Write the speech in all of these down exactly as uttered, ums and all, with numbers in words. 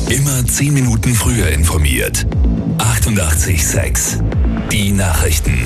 Immer zehn Minuten früher informiert. achtundachtzig Komma sechs. Die Nachrichten.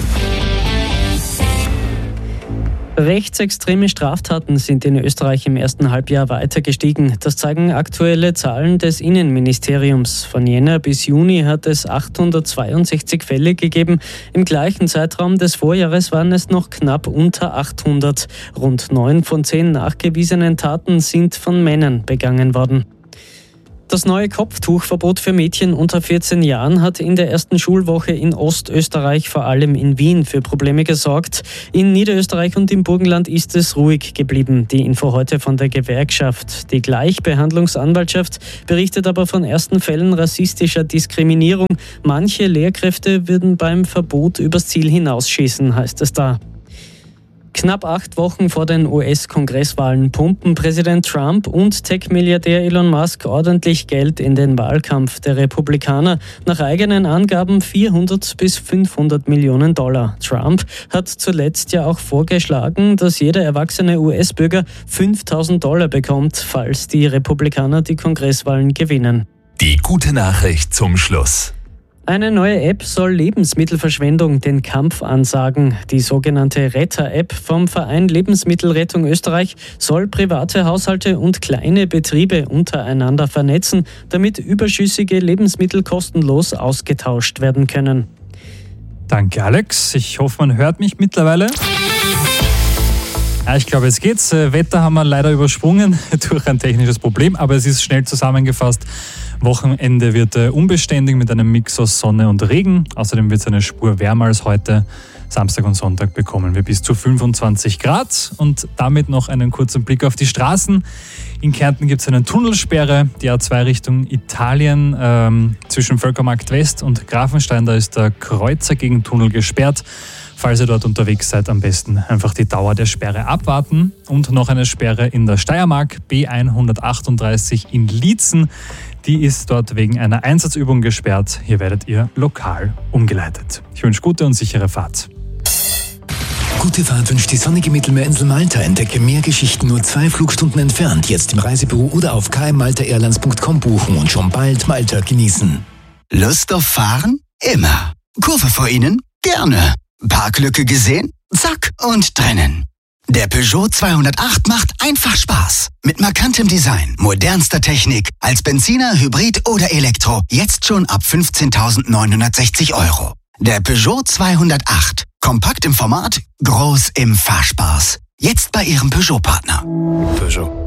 Rechtsextreme Straftaten sind in Österreich im ersten Halbjahr weiter gestiegen. Das zeigen aktuelle Zahlen des Innenministeriums. Von Jänner bis Juni hat es achthundertzweiundsechzig Fälle gegeben. Im gleichen Zeitraum des Vorjahres waren es noch knapp unter achthundert. Rund neun von zehn nachgewiesenen Taten sind von Männern begangen worden. Das neue Kopftuchverbot für Mädchen unter vierzehn Jahren hat in der ersten Schulwoche in Ostösterreich, vor allem in Wien, für Probleme gesorgt. In Niederösterreich und im Burgenland ist es ruhig geblieben. Die Info heute von der Gewerkschaft. Die Gleichbehandlungsanwaltschaft berichtet aber von ersten Fällen rassistischer Diskriminierung. Manche Lehrkräfte würden beim Verbot übers Ziel hinausschießen, heißt es da. Knapp acht Wochen vor den U S-Kongresswahlen pumpen Präsident Trump und Tech-Milliardär Elon Musk ordentlich Geld in den Wahlkampf der Republikaner. Nach eigenen Angaben vierhundert bis fünfhundert Millionen Dollar. Trump hat zuletzt ja auch vorgeschlagen, dass jeder erwachsene U S-Bürger fünftausend Dollar bekommt, falls die Republikaner die Kongresswahlen gewinnen. Die gute Nachricht zum Schluss. Eine neue App soll Lebensmittelverschwendung den Kampf ansagen. Die sogenannte Retter-App vom Verein Lebensmittelrettung Österreich soll private Haushalte und kleine Betriebe untereinander vernetzen, damit überschüssige Lebensmittel kostenlos ausgetauscht werden können. Danke, Alex. Ich hoffe, man hört mich mittlerweile. Ja, ich glaube, jetzt geht's. Wetter haben wir leider übersprungen durch ein technisches Problem, aber es ist schnell zusammengefasst. Wochenende wird unbeständig mit einem Mix aus Sonne und Regen. Außerdem wird es eine Spur wärmer als heute. Samstag und Sonntag bekommen wir bis zu fünfundzwanzig Grad. Und damit noch einen kurzen Blick auf die Straßen. In Kärnten gibt es eine Tunnelsperre, die A zwei Richtung Italien, ähm, zwischen Völkermarkt West und Grafenstein. Da ist der Kreuzergegentunnel gesperrt. Falls ihr dort unterwegs seid, am besten einfach die Dauer der Sperre abwarten. Und noch eine Sperre in der Steiermark, B hundertachtunddreißig in Liezen. Die ist dort wegen einer Einsatzübung gesperrt. Hier werdet ihr lokal umgeleitet. Ich wünsche gute und sichere Fahrt. Gute Fahrt wünscht die sonnige Mittelmeerinsel Malta. Entdecke mehr Geschichten nur zwei Flugstunden entfernt. Jetzt im Reisebüro oder auf k m malta airlines punkt com buchen und schon bald Malta genießen. Lust auf Fahren? Immer. Kurve vor Ihnen? Gerne. Parklücke gesehen? Zack und drinnen. Der Peugeot zweihundertacht macht einfach Spaß. Mit markantem Design, modernster Technik, als Benziner, Hybrid oder Elektro. Jetzt schon ab fünfzehntausendneunhundertsechzig Euro. Der Peugeot zweihundertacht. Kompakt im Format, groß im Fahrspaß. Jetzt bei Ihrem Peugeot-Partner. Peugeot.